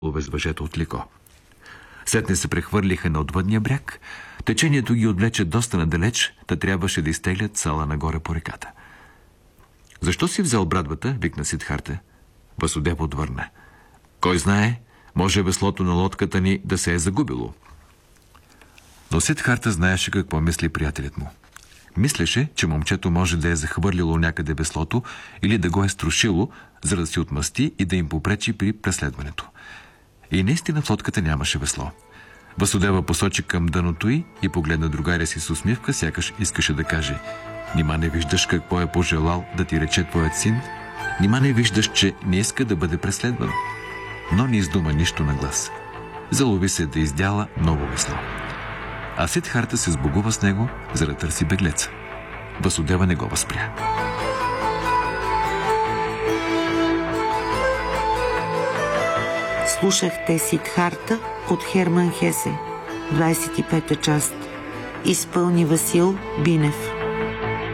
без въжето от Лико. Сетне се прехвърлиха на отвъдния бряг. Течението ги отвлече доста надалеч, та трябваше да изтеглят Сала нагоре по реката. Защо си взел брадвата? Викна Сидхарта. Васудева отвърна. Кой знае, може веслото на лодката ни да се е загубило. Но Сидхарта знаеше какво мисли приятелят му. Мислеше, че момчето може да е захвърлило някъде веслото или да го е струшило, за да си отмъсти и да им попречи при преследването. И наистина в лодката нямаше весло. Васудева посочи към дъното й и погледна другаря си с усмивка, сякаш искаше да каже: нима не виждаш какво е пожелал да ти рече твоят син? Нима не виждаш, че не иска да бъде преследван? Но не издума нищо на глас. Залови се да издяла ново весло. А Сидхарта се сбогува с него, за да търси беглеца. Васудева не го възпря. Слушахте Сидхарта от Херман Хесе, 25-та част. Изпълни Васил Бинев.